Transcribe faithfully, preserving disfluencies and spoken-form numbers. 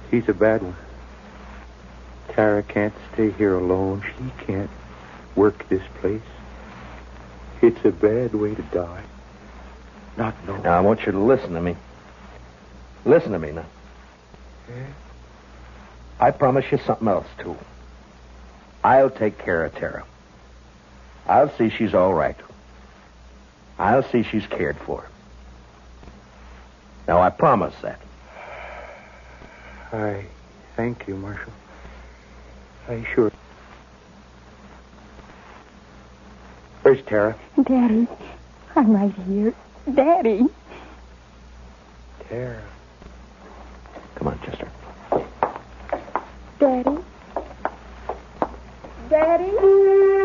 He's a bad one. Tara can't stay here alone. She can't work this place. It's a bad way to die. Not knowing. Now, I want you to listen to me. Listen to me now. Yeah? I promise you something else, too. I'll take care of Tara. I'll see she's all right. I'll see she's cared for. Now, I promise that. I thank you, Marshal. I sure... Where's Tara? Daddy, I'm right here. Daddy. Tara. Come on, Chester. Daddy. Daddy.